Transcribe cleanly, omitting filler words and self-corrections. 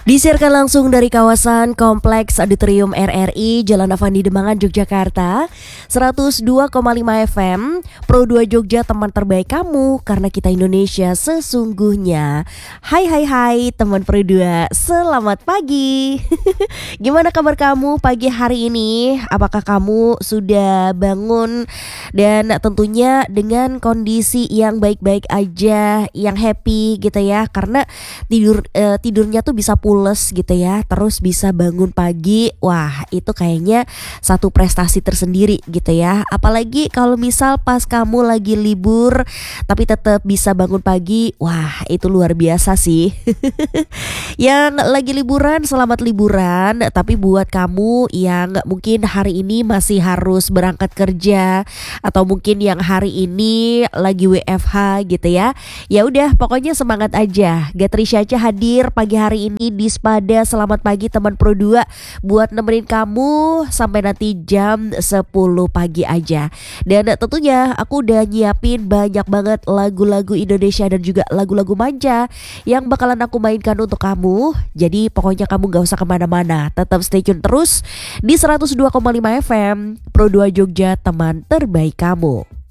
Disiarkan langsung dari kawasan Kompleks Auditorium RRI Jalan Avandi Demangan, Yogyakarta, 102,5 FM, Pro 2 Jogja, teman terbaik kamu, karena kita Indonesia sesungguhnya. Hai teman Pro 2, selamat pagi. Gimana kabar kamu pagi hari ini? Apakah kamu sudah bangun dan tentunya dengan kondisi yang baik-baik aja, yang happy gitu ya? Karena tidurnya tuh bisa pules gitu ya, terus bisa bangun pagi. Wah, itu kayaknya satu prestasi tersendiri gitu ya. Apalagi kalau misal pas kamu lagi libur tapi tetap bisa bangun pagi. Wah, itu luar biasa sih. Yang lagi liburan, selamat liburan. Tapi buat kamu yang mungkin hari ini masih harus berangkat kerja, atau mungkin yang hari ini lagi WFH gitu ya, ya udah pokoknya semangat aja. Gatrisha aja hadir pagi hari ini di Spada. Selamat pagi teman Pro 2, buat nemenin kamu sampai nanti jam 10 pagi aja. Dan tentunya aku udah nyiapin banyak banget lagu-lagu Indonesia dan juga lagu-lagu manja yang bakalan aku mainkan untuk kamu. Jadi pokoknya kamu gak usah kemana-mana, tetap stay tune terus di 102,5 FM Pro 2 Jogja, teman terbaik kamu.